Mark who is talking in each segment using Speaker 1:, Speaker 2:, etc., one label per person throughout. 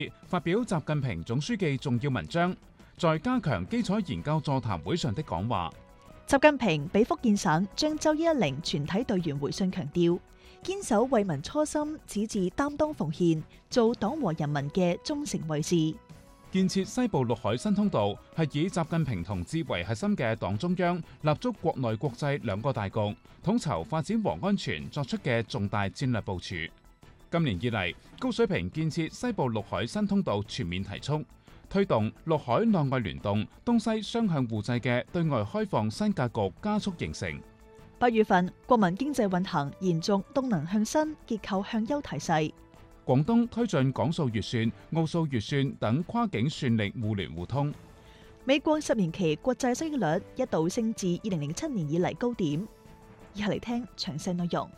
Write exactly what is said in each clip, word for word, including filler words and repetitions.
Speaker 1: 發表習近平總書記重要文章，在加強基礎研究座談會上的講話。
Speaker 2: 習近平俾福建省漳州一一零全體隊員回信強調，堅守為民初心，矢志擔當奉獻，做黨和人民嘅忠誠衛士。
Speaker 1: 建設西部陸海新通道係以習近平同志為核心嘅黨中央立足國內國際兩個大局，統籌發展和安全作出嘅重大戰略部署。今年以嚟，高水平建設西部陸海新通道全面提速，推動陸海內外聯動、東西雙向互濟嘅對外開放新格局加速形成。
Speaker 2: 八月份，國民經濟運行延續動能向新、結構向優態勢。
Speaker 1: 廣東推進港數月算、澳數月算等跨境算力互聯互通。
Speaker 2: 美國十年期國債收益率一度升至二零零七年以嚟高點。以下嚟聽詳細內容。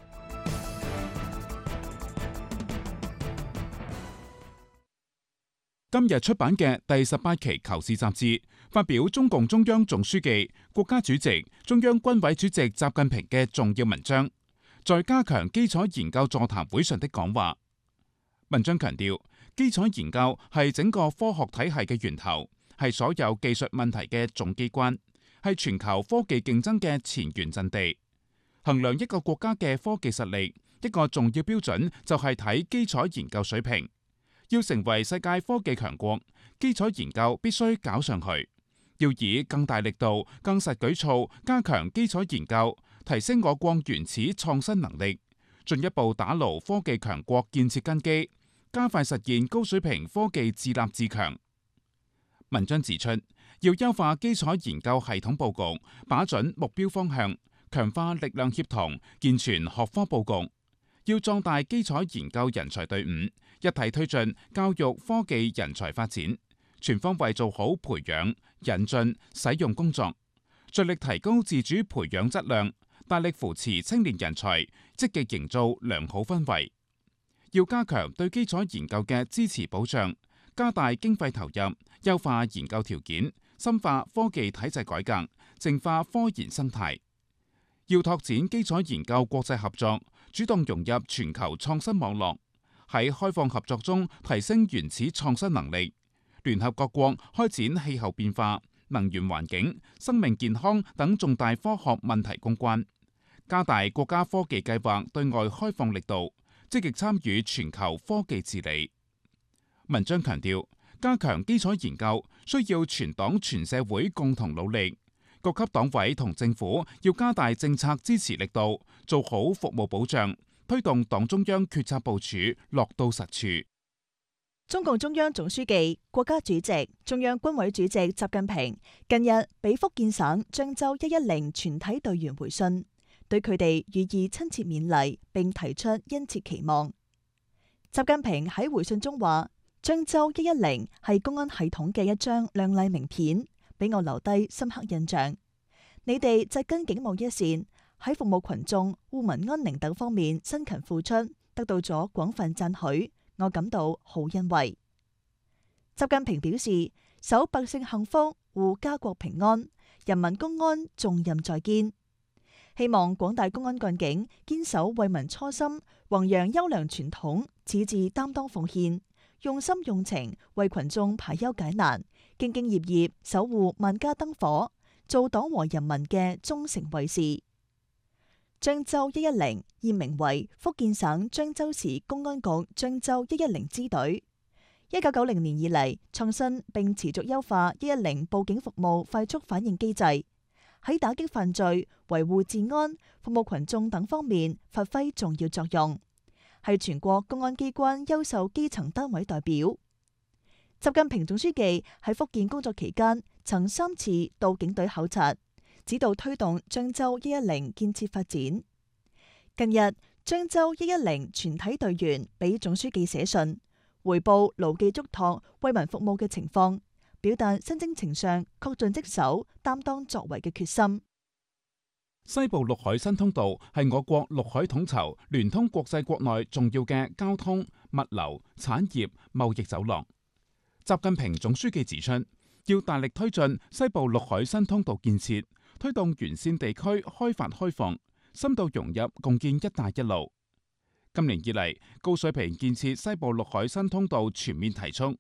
Speaker 1: 今日出版嘅第十八期《求是》雜誌發表中共中央總書記、國家主席、中央軍委主席習近平嘅重要文章，在加強基礎研究座談會上的講話。文章強調，基礎研究係整個科學體系嘅源頭，係所有技術問題嘅總機關，係全球科技競爭嘅前沿陣地。衡量一個國家嘅科技實力，一個重要標準就係睇基礎研究水平。要成為世界科技強國，基礎研究必須搞上去。要以更大力度、更實舉措加強基礎研究，提升我國原始創新能力，進一步打牢科技強國建設根基，加快實現高水平科技自立自強。文章指出，要優化基礎研究系統佈局，把準目標方向，強化力量協同，健全學科佈局。要壯大基礎研究人才隊伍，一體推進教育科技人才發展，全方位做好培養、引進、使用工作，着力提高自主培養質量，大力扶持青年人才，積極營造良好氛圍。要加強對基礎研究嘅支持保障，加大經費投入，優化研究條件，深化科技體制改革，淨化科研生態。要拓展基礎研究國際合作，主動融入全球創新網絡，喺開放合作中提升原始創新能力，聯合各國開展氣候變化、能源環境、生命健康等重大科學問題攻關，加大國家科技計劃對外開放力度，積極參與全球科技治理。文章強調，加強基礎研究需要全黨全社會共同努力。各級黨委同政府要加大政策支持力度，做好服務保障，推動黨中央決策部署落到實處。
Speaker 2: 中共中央總書記、國家主席、中央軍委主席習近平近日俾福建省漳州一一零全體隊員回信，對佢哋予以親切勉勵，並提出殷切期望。習近平喺回信中話：漳州一一零係公安系統嘅一張亮麗名片，俾我留低深刻印象。你哋紮根警務一線，喺服務群眾、護民安寧等方面辛勤付出，得到咗廣泛讚許，我感到好欣慰。習近平表示，守百姓幸福、護家國平安，人民公安重任在肩。希望廣大公安幹警堅守為民初心，弘揚優良傳統，矢志擔當奉獻，用心用情為群眾排憂解難，兢兢業業守護萬家燈火，做黨和人民嘅忠誠衛士。漳州一一零現名為福建省漳州市公安局漳州一一零支隊。一九九零年以嚟，創新並持續優化一一零報警服務快速反應機制，喺打擊犯罪、維護治安、服務群眾等方面發揮重要作用，係全國公安機關優秀基層單位代表。習近平總書記喺福建工作期間，曾三次到警隊考察，指導推動漳州一一零建設發展。近日，漳州一一零全體隊員俾總書記寫信，回報牢記囑託、為民服務嘅情況，表達新征程上恪盡職守、擔當作為嘅決心。
Speaker 1: 西部陸海新通道係我國陸海統籌、聯通國際國內重要嘅交通、物流、產業、貿易走廊。習近平總書記指出，要大力推進西部陸海新通道建設，推動沿線地區開發開放，深度融入共建“一帶一路”。今年以嚟，高水平建設西部陸海新通道全面提速，